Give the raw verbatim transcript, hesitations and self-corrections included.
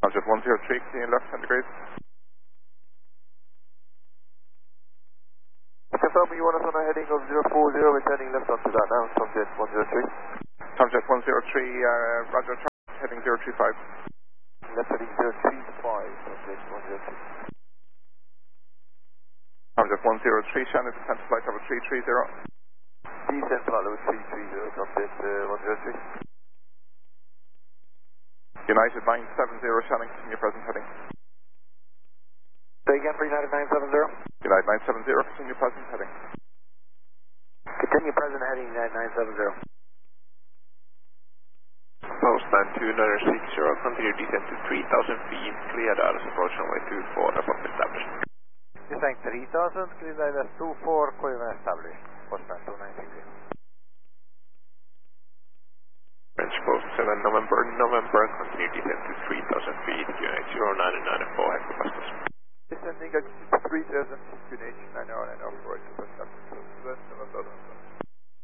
Contact one zero three, continue left ten degrees. Confirm you want us on a heading of zero four zero, we're turning left onto that now, subject one zero three. Subject one zero three, uh, Roger, heading zero three five. Left heading zero three five, subject one zero three. Subject one zero three, Shannon, descent flight level three three zero. Descent flight level three three zero, subject uh, one zero three. United nine seven zero, Shannon, continue present heading. Say again for United nine seven zero. United nine seven zero, continue present heading. Continue present heading United nine seven zero. Postman two nine six zero, continue descent to three thousand feet, clear Dallas approach runway two four, report established. Descent three thousand, clear Dallas two four, Coiven established. Postman two nine six zero. French Post seven November, November, continue descent to three thousand feet, Q N H zero nine nine four hectopascals. Descending at three thousand feet, Q N H nine zero nine zero.